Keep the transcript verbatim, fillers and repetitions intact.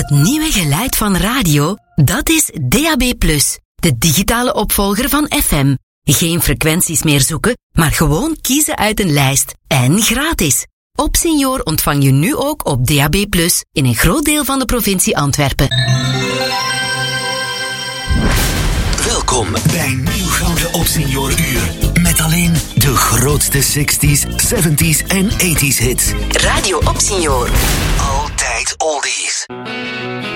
Het nieuwe geluid van radio, dat is D A B plus, de digitale opvolger van F M. Geen frequenties meer zoeken, maar gewoon kiezen uit een lijst. En gratis. Op Senior ontvang je nu ook op D A B plus in een groot deel van de provincie Antwerpen. Welkom bij Nieuw Gouden op Senior Uur. Met alleen de grootste zestig's, zeventig's en tachtig's hits. Radio op Senior. Altijd oldies.